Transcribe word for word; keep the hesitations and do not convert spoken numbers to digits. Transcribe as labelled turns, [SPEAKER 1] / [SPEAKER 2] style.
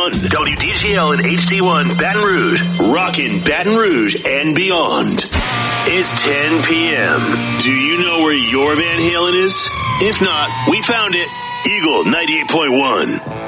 [SPEAKER 1] one. W D G L and H D one Baton Rouge. Rockin' Baton Rouge and beyond. It's ten p.m. Do you know where your Van Halen is? If not, we found it. Eagle ninety-eight point one.